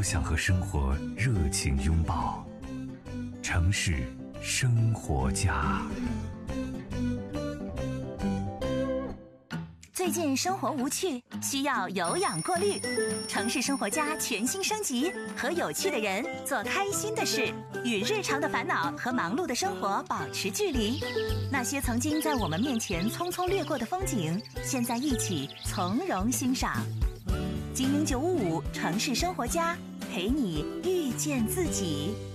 都想和生活热情拥抱。城市生活家。 最近生活无趣，需要有氧过滤。城市生活家全新升级，和有趣的人做开心的事，与日常的烦恼和忙碌的生活保持距离。那些曾经在我们面前匆匆掠过的风景，现在一起从容欣赏。精英955城市生活家，陪你遇见自己。